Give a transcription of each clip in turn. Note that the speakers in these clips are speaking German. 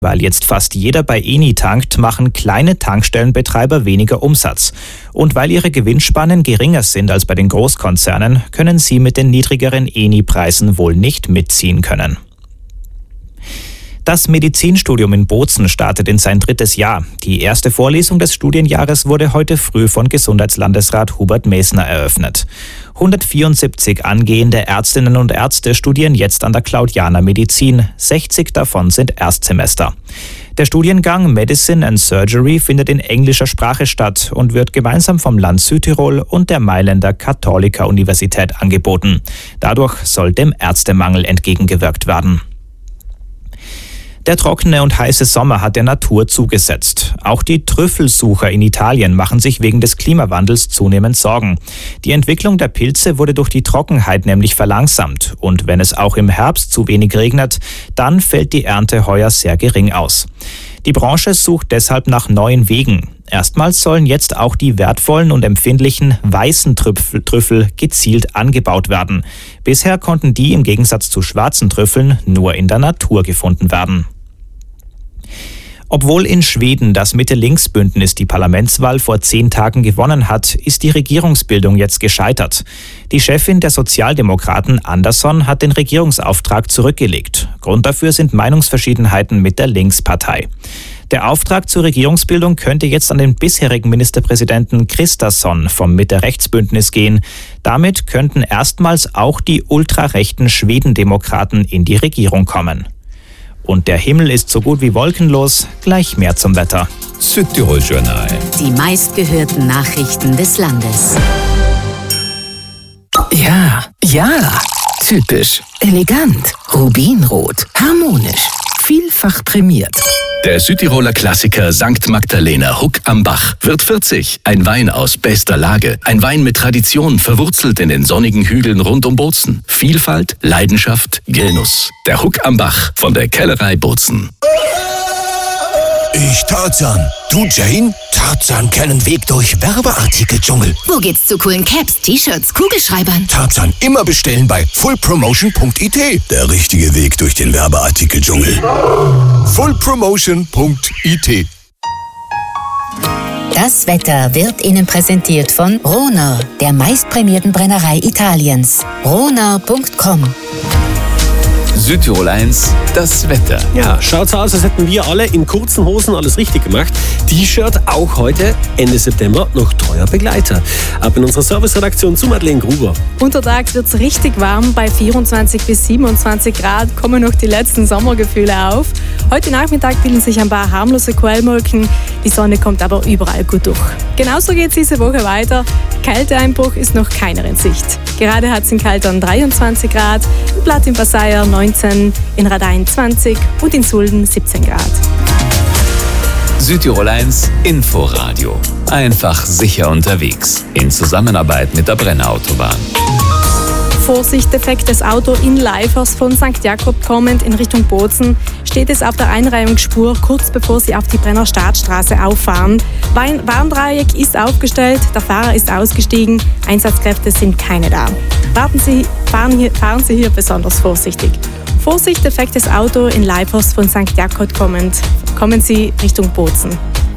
Weil jetzt fast jeder bei Eni tankt, machen kleine Tankstellenbetreiber weniger Umsatz. Und weil ihre Gewinnspannen geringer sind als bei den Großkonzernen, können sie mit den niedrigeren Eni-Preisen wohl nicht mitziehen können. Das Medizinstudium in Bozen startet in sein 3. Jahr. Die erste Vorlesung des Studienjahres wurde heute früh von Gesundheitslandesrat Hubert Mesner eröffnet. 174 angehende Ärztinnen und Ärzte studieren jetzt an der Claudiana Medizin. 60 davon sind Erstsemester. Der Studiengang Medicine and Surgery findet in englischer Sprache statt und wird gemeinsam vom Land Südtirol und der Mailänder Katholika-Universität angeboten. Dadurch soll dem Ärztemangel entgegengewirkt werden. Der trockene und heiße Sommer hat der Natur zugesetzt. Auch die Trüffelsucher in Italien machen sich wegen des Klimawandels zunehmend Sorgen. Die Entwicklung der Pilze wurde durch die Trockenheit nämlich verlangsamt. Und wenn es auch im Herbst zu wenig regnet, dann fällt die Ernte heuer sehr gering aus. Die Branche sucht deshalb nach neuen Wegen. Erstmals sollen jetzt auch die wertvollen und empfindlichen weißen Trüffel gezielt angebaut werden. Bisher konnten die im Gegensatz zu schwarzen Trüffeln nur in der Natur gefunden werden. Obwohl in Schweden das Mitte-Links-Bündnis die Parlamentswahl vor 10 Tagen gewonnen hat, ist die Regierungsbildung jetzt gescheitert. Die Chefin der Sozialdemokraten, Andersson, hat den Regierungsauftrag zurückgelegt. Grund dafür sind Meinungsverschiedenheiten mit der Linkspartei. Der Auftrag zur Regierungsbildung könnte jetzt an den bisherigen Ministerpräsidenten Kristersson vom Mitte-Rechts-Bündnis gehen. Damit könnten erstmals auch die ultrarechten Schwedendemokraten in die Regierung kommen. Und der Himmel ist so gut wie wolkenlos. Gleich mehr zum Wetter. Südtirol-Journal. Die meistgehörten Nachrichten des Landes. Ja. Typisch. Elegant. Rubinrot. Harmonisch. Vielfach prämiert. Der Südtiroler Klassiker St. Magdalena Huck am Bach wird 40. Ein Wein aus bester Lage. Ein Wein mit Tradition, verwurzelt in den sonnigen Hügeln rund um Bozen. Vielfalt, Leidenschaft, Genuss. Der Huck am Bach von der Kellerei Bozen. Ich Tarzan. Du Jane? Tarzan kennen Weg durch Werbeartikeldschungel. Wo geht's zu coolen Caps, T-Shirts, Kugelschreibern? Tarzan immer bestellen bei fullpromotion.it. Der richtige Weg durch den Werbeartikeldschungel. fullpromotion.it. Das Wetter wird Ihnen präsentiert von Ronau, der meistprämierten Brennerei Italiens. Ronau.com. Südtirol 1, das Wetter. Ja, schaut's aus, als hätten wir alle in kurzen Hosen alles richtig gemacht. T-Shirt auch heute, Ende September, noch treuer Begleiter. Ab in unserer Serviceredaktion zu Madeleine Gruber. Untertags wird's richtig warm, bei 24 bis 27 Grad kommen noch die letzten Sommergefühle auf. Heute Nachmittag bilden sich ein paar harmlose Quellwolken, die Sonne kommt aber überall gut durch. Genauso geht's diese Woche weiter. Kälteeinbruch ist noch keiner in Sicht. Gerade hat's in Kaltern 23 Grad, in Platt im Passayer 19, in Radein 20 und in Sulden 17 Grad. Südtirol 1, Inforadio. Einfach sicher unterwegs. In Zusammenarbeit mit der Brenner-Autobahn. Vorsicht, defektes Auto in Leifers von St. Jakob kommend in Richtung Bozen steht es auf der Einreihungsspur, kurz bevor Sie auf die Brenner Staatsstraße auffahren. Warndreieck ist aufgestellt, der Fahrer ist ausgestiegen, Einsatzkräfte sind keine da. Fahren Sie hier besonders vorsichtig. Vorsicht, defektes Auto in Leifers von St. Jakob kommend. Kommen Sie Richtung Bozen.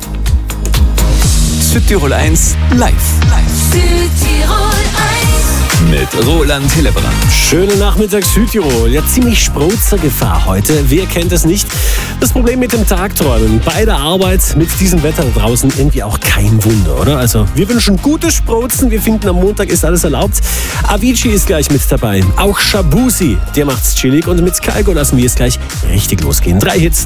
Südtirol 1, live. Südtirol 1. Mit Roland Hillebrand. Schönen Nachmittag Südtirol. Ja, ziemlich Sprutzer-Gefahr heute. Wer kennt es nicht? Das Problem mit dem Tagträumen bei der Arbeit mit diesem Wetter da draußen irgendwie auch kein Wunder, oder? Also wir wünschen gutes Sprotzen. Wir finden, am Montag ist alles erlaubt. Avicii ist gleich mit dabei. Auch Shabuzi, der macht's chillig. Und mit Skalgo lassen wir es gleich richtig losgehen. 3 Hits.